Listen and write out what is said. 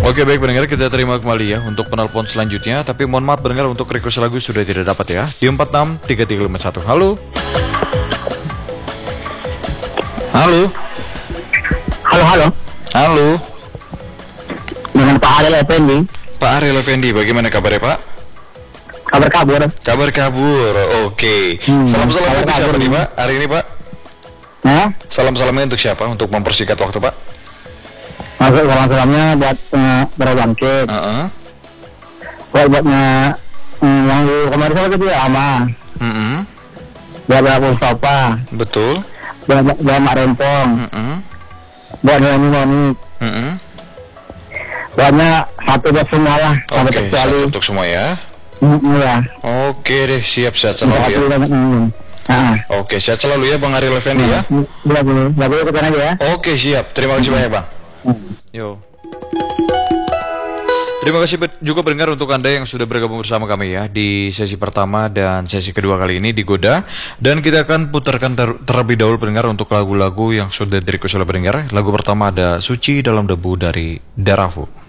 Oke baik pendengar, kita terima kembali ya untuk penelpon selanjutnya. Tapi mohon maaf pendengar, untuk request lagu sudah tidak dapat ya. Di 463351. Halo. Halo. Halo, halo. Halo. Dengan Pak Ariel Effendi. Pak Ariel Effendi, bagaimana kabarnya Pak? Kabar kabur. Kabar kabur. Oke. Salam-salamnya untuk siapa nih Pak hari ini Pak? Nah, Salam-salamnya untuk siapa? Untuk mempersingkat waktu Pak? masuk salam-salamnya buat berbangkit. Buatnya yang di kemarin itu dia Ama. Buat Mustafa. Betul. Buat Mak Rempong. Buat Noni. Buatnya satu buat semua lah. Oke, satu untuk semua ya. Iya. Oke deh, siap, sehat selalu ya. Oke, sehat selalu ya Bang Ariel Effendi ya. Boleh ikutan aja ya. Oke, siap. Terima kasih banyak Bang. Yo. Terima kasih juga pendengar untuk Anda yang sudah bergabung bersama kami ya di sesi pertama dan sesi kedua kali ini di Goda. Dan kita akan putarkan terlebih dahulu pendengar untuk lagu-lagu yang sudah di-request oleh pendengar. Lagu pertama ada Suci Dalam Debu dari Darafu.